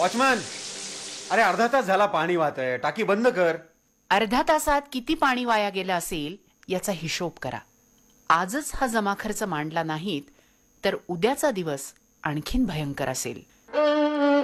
Watchman, अरे अर्धा तास झाला पाणी वाहतंय, टाकी बंद कर. अर्ध्या तासात किती पाणी वाया गेलं असेल याचा हिशोब करा. आजच हा जमा खर्च मांडला नाहीत तर उद्याचा दिवस आणखीन भयंकर असेल.